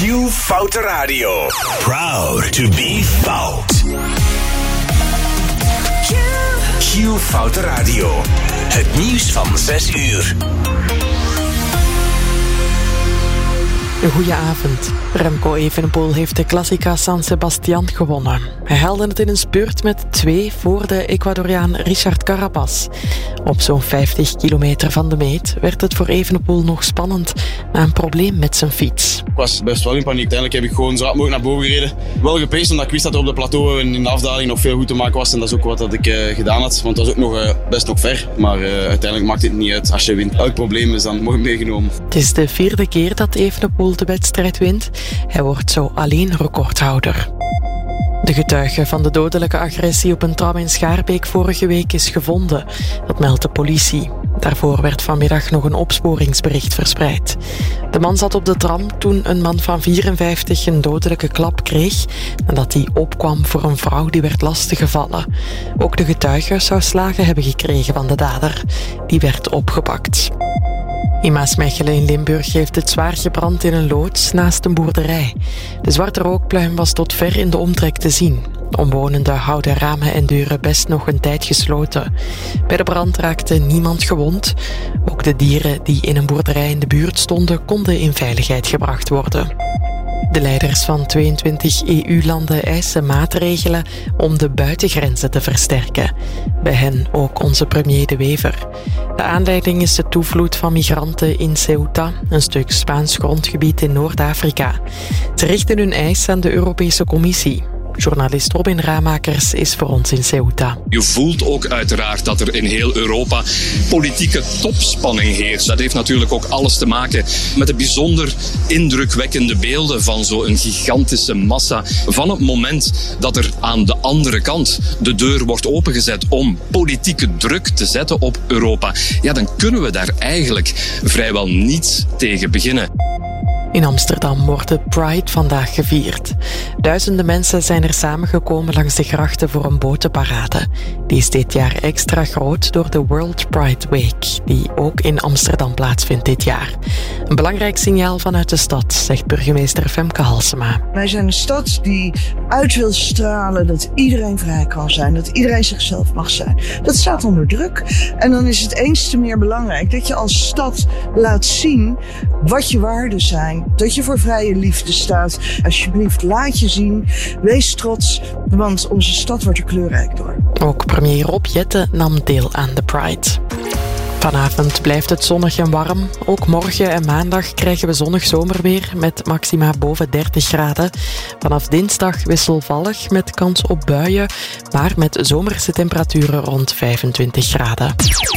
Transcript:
Q Foute Radio. Proud to be fout. Q Foute Radio. Het nieuws van 6 uur. Een goeie avond. Remco Evenepoel heeft de Classica San Sebastián gewonnen. Hij haalde het in een spurt met 2 voor de Ecuadoriaan Richard Carapaz. Op zo'n 50 kilometer van de meet werd het voor Evenepoel nog spannend na een probleem met zijn fiets. Ik was best wel in paniek. Uiteindelijk heb ik gewoon zo hard mogelijk naar boven gereden. Wel gepaced omdat ik wist dat er op de plateau en in de afdaling nog veel goed te maken was. En dat is ook wat dat ik gedaan had. Want het was ook nog best nog ver. Maar uiteindelijk maakt het niet uit. Als je wint, elk probleem is dan mooi meegenomen. Het is de 4e keer dat Evenepoel de wedstrijd wint. Hij wordt zo alleen recordhouder. De getuige van de dodelijke agressie op een tram in Schaarbeek vorige week is gevonden. Dat meldt de politie. Daarvoor werd vanmiddag nog een opsporingsbericht verspreid. De man zat op de tram toen een man van 54 een dodelijke klap kreeg nadat hij opkwam voor een vrouw die werd lastiggevallen. Ook de getuige zou slagen hebben gekregen van de dader. Die werd opgepakt. In Maasmechelen in Limburg heeft het zwaar gebrand in een loods naast een boerderij. De zwarte rookpluim was tot ver in de omtrek te zien. Omwonenden houden ramen en deuren best nog een tijd gesloten. Bij de brand raakte niemand gewond. Ook de dieren die in een boerderij in de buurt stonden konden in veiligheid gebracht worden. De leiders van 22 EU-landen eisen maatregelen om de buitengrenzen te versterken. Bij hen ook onze premier De Wever. De aanleiding is de toevloed van migranten in Ceuta, een stuk Spaans grondgebied in Noord-Afrika. Ze richten hun eis aan de Europese Commissie. Journalist Robin Ramakers is voor ons in Ceuta. Je voelt ook uiteraard dat er in heel Europa politieke topspanning heerst. Dat heeft natuurlijk ook alles te maken met de bijzonder indrukwekkende beelden van zo'n gigantische massa. Van het moment dat er aan de andere kant de deur wordt opengezet om politieke druk te zetten op Europa, ja, dan kunnen we daar eigenlijk vrijwel niets tegen beginnen. In Amsterdam wordt de Pride vandaag gevierd. Duizenden mensen zijn er samengekomen langs de grachten voor een botenparade. Die is dit jaar extra groot door de World Pride Week, die ook in Amsterdam plaatsvindt dit jaar. Een belangrijk signaal vanuit de stad, zegt burgemeester Femke Halsema. Wij zijn een stad die uit wil stralen dat iedereen vrij kan zijn, dat iedereen zichzelf mag zijn. Dat staat onder druk. En dan is het eens te meer belangrijk dat je als stad laat zien wat je waarden zijn. Dat je voor vrije liefde staat. Alsjeblieft, laat je zien. Wees trots, want onze stad wordt er kleurrijk door. Ook premier Rob Jetten nam deel aan de Pride. Vanavond blijft het zonnig en warm. Ook morgen en maandag krijgen we zonnig zomerweer met maxima boven 30 graden. Vanaf dinsdag wisselvallig met kans op buien, maar met zomerse temperaturen rond 25 graden.